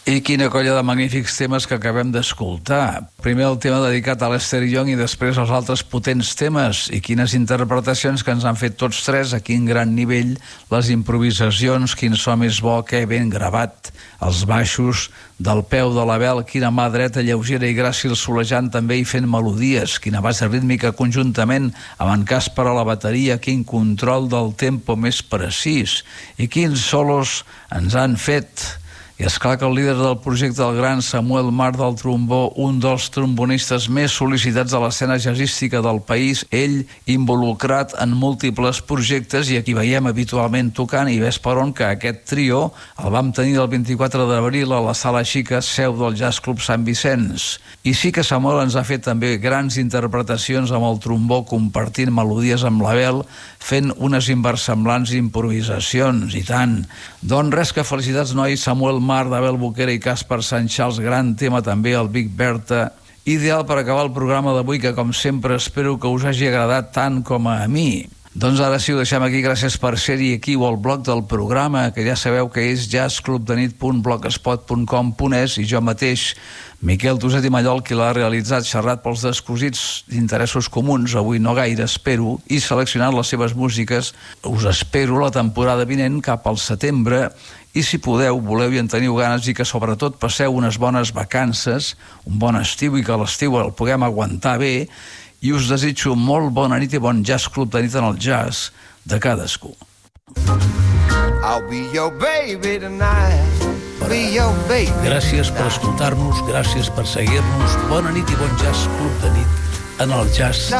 I quina colla de magnífics temes que acabem d'escoltar. Primer el tema dedicat a l'Esther Young i després els altres potents temes. I quines interpretacions que ens han fet tots tres, a quin gran nivell, les improvisacions, quin so més bo, que ben gravat, els baixos, del peu de la vela, quina mà dreta lleugera i gràcil solejant també i fent melodies, quina base rítmica conjuntament amb en Casper a la bateria, quin control del tempo més precís i quins solos ens han fet. I esclar que el líder del projecte, el gran Samuel Mar del trombó, un dels trombonistes més sol·licitats a l'escena jazzística del país, ell involucrat en múltiples projectes i aquí veiem habitualment tocant, i ves per on que aquest trio el vam tenir el 24 d'abril a la Sala Xica, seu del Jazz Club Sant Vicenç. I sí que Samuel ens ha fet també grans interpretacions amb el trombó, compartint melodies amb l'Abel, fent unes inversemblants improvisacions, i tant. Doncs res, que felicitats, nois. Samuel Mar, d'Abel Boquera i Casper Sanchals, gran tema també, el Big Berta, ideal per acabar el programa d'avui, que com sempre espero que us hagi agradat tant com a mi. Doncs ara sí, ho deixem aquí. Gràcies per ser-hi aquí o al blog del programa, que ja sabeu que és jazzclubdenit.blogspot.com.es, i jo mateix, Miquel Tuset i Mallol, qui l'ha realitzat, xerrat pels descosits d'interessos comuns, avui no gaire, espero, i seleccionant les seves músiques. Us espero la temporada vinent, cap al setembre, i si podeu, voleu i en teniu ganes, i que sobretot passeu unes bones vacances, un bon estiu, i que l'estiu el puguem aguantar bé, i us desitjo molt bona nit i bon Jazz Club de nit en el jazz de cadascú. I'll be your baby tonight. Be your baby. Gràcies per escoltar-nos, gràcies per seguir-nos. Bona nit i bon Jazz Club de nit en el jazz